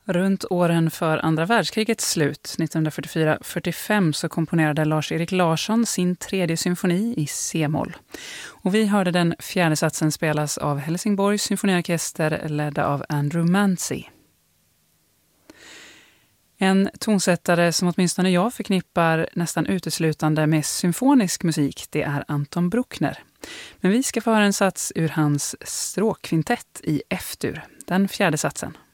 Runt åren för andra världskrigets slut, 1944-45, så komponerade Lars-Erik Larsson sin tredje symfoni i C-moll. Och vi hörde den fjärde satsen spelas av Helsingborgs symfoniorkester ledda av Andrew Mancy. En tonsättare som åtminstone jag förknippar nästan uteslutande med symfonisk musik, det är Anton Bruckner. Men vi ska få höra en sats ur hans stråkkvintett i F-dur, den fjärde satsen.